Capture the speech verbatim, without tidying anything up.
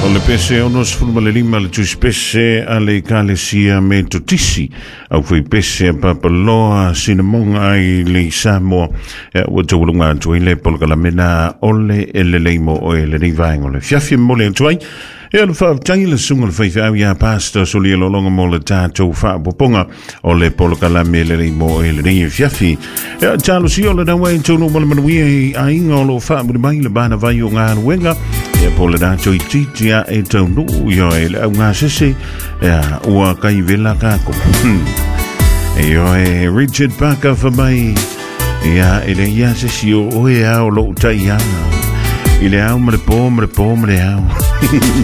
O le pese ono sfuma le lima le tu spese ale kalesia me totisi au fui pese papaloa sinamonga ai le Samoa e o te ulunga tu ile polka mena ole ele leimo o ele rivaingo le fiafi mole tuai e al fa taile sunga le fai au ya pasta soli lo longa mole tato fa poponga ole polka la mele leimo o ele ri fiafi e talo si ole da wai tonu mole manui ai ngolo fa mo mai le bana vai o nga wenga e pole da choi titia e tonu yo ele au nga sese e ua kai vela kako e yo e Richard Parker fa mai ia ele ia sese o e au lo tai ia ile au mre po mre po mre au